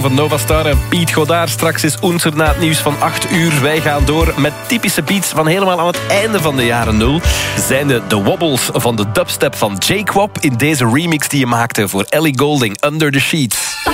van Nova Star en Piet Godard. Straks is Oenser na het nieuws van 8 uur. Wij gaan door met typische beats van helemaal aan het einde van de jaren 0. Zijn de wobbles van de dubstep van J-Quop in deze remix die je maakte voor Ellie Goulding, Under the Sheets.